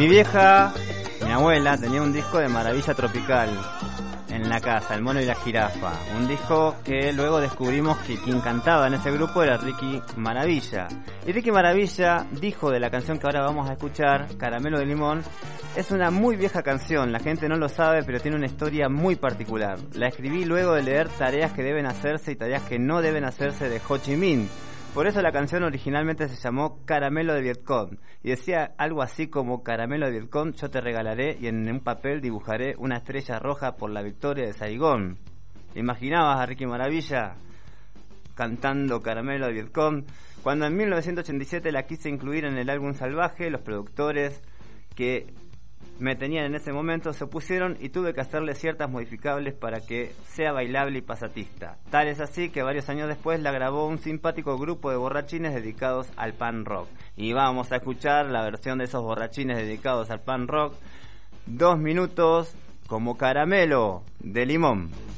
Mi vieja, mi abuela, tenía un disco de Maravilla Tropical en la casa, El mono y la jirafa. Un disco que luego descubrimos que quien cantaba en ese grupo era Ricky Maravilla. Y Ricky Maravilla dijo de la canción que ahora vamos a escuchar, Caramelo de Limón, es una muy vieja canción, la gente no lo sabe, pero tiene una historia muy particular. La escribí luego de leer Tareas que deben hacerse y tareas que no deben hacerse de Ho Chi Minh. Por eso la canción originalmente se llamó Caramelo de Vietcong y decía algo así como: Caramelo de Vietcong yo te regalaré y en un papel dibujaré una estrella roja por la victoria de Saigón. ¿Te imaginabas a Ricky Maravilla cantando Caramelo de Vietcong? Cuando en 1987 la quise incluir en el álbum Salvaje, los productores que me tenían en ese momento se opusieron y tuve que hacerle ciertas modificables para que sea bailable y pasatista. Tal es así que varios años después la grabó un simpático grupo de borrachines dedicados al pan rock. Y vamos a escuchar la versión de esos borrachines dedicados al pan rock, 2 minutos como Caramelo de Limón.